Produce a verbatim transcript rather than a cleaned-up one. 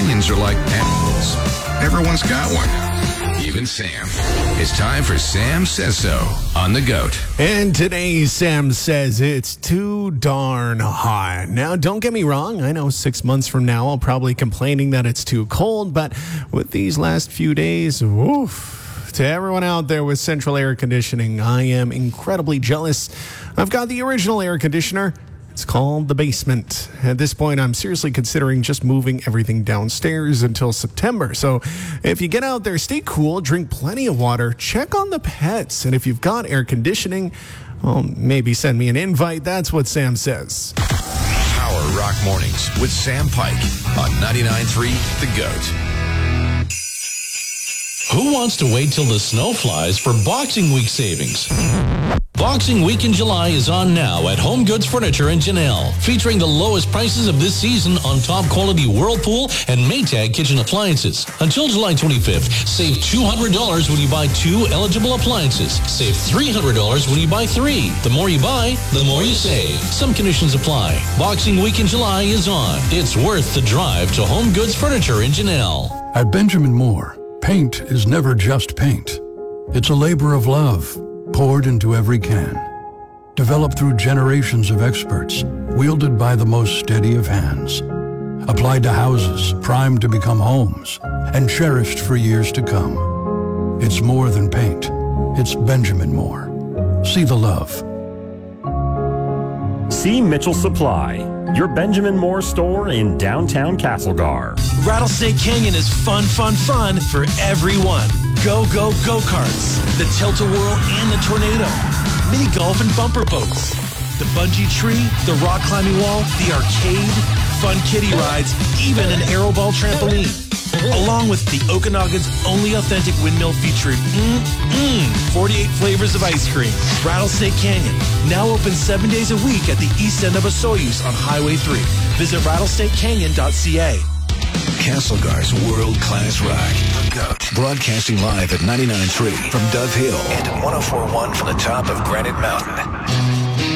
Humans are like animals. Everyone's got one. Even Sam. It's time for Sam Says So on The GOAT. And today, Sam says it's too darn hot. Now, don't get me wrong. I know six months from now, I'll probably complaining that it's too cold. But with these last few days, woof. To everyone out there with central air conditioning, I am incredibly jealous. I've got the original air conditioner. It's called the basement. At this point, I'm seriously considering just moving everything downstairs until September. So if you get out there, stay cool, drink plenty of water, check on the pets. And if you've got air conditioning, well, maybe send me an invite. That's what Sam says. Power Rock Mornings with Sam Pike on ninety-nine point three The GOAT. Who wants to wait till the snow flies for Boxing Week savings? Boxing Week in July is on now at Home Goods Furniture in Janelle, featuring the lowest prices of this season on top quality Whirlpool and Maytag kitchen appliances. Until July twenty-fifth, save two hundred dollars when you buy two eligible appliances. Save three hundred dollars when you buy three. The more you buy, the more you save. Some conditions apply. Boxing Week in July is on. It's worth the drive to Home Goods Furniture in Janelle. At Benjamin Moore, paint is never just paint. It's a labor of love, poured into every can. Developed through generations of experts, wielded by the most steady of hands. Applied to houses, primed to become homes, and cherished for years to come. It's more than paint. It's Benjamin Moore. See the love. See Mitchell Supply, your Benjamin Moore store in downtown Castlegar. Rattlesnake Canyon is fun, fun, fun for everyone. Go, go, go-karts, the tilt-a-whirl and the tornado, mini golf and bumper boats, the bungee tree, the rock climbing wall, the arcade, fun kiddie rides, even an aeroball trampoline. Along with the Okanagan's only authentic windmill featuring mm-mm, forty-eight flavors of ice cream. Rattlesnake Canyon, now open seven days a week at the east end of Osoyoos on Highway three. Visit rattlesnake canyon dot c a. Castlegar's world-class rock. The GOAT. Broadcasting live at ninety-nine point three from Dove Hill and one oh four point one from the top of Granite Mountain.